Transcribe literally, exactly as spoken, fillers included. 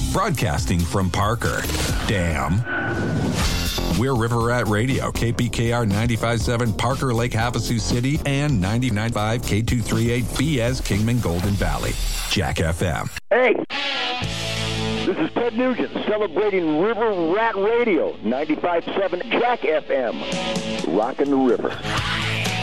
broadcasting from Parker. Damn. We're River Rat Radio, K P K R ninety-five point seven, Parker Lake, Havasu City, and ninety-nine point five K two thirty-eight B S Kingman Golden Valley. Jack F M. Hey, this is Ted Nugent celebrating River Rat Radio, ninety-five point seven Jack F M. Rockin' the river.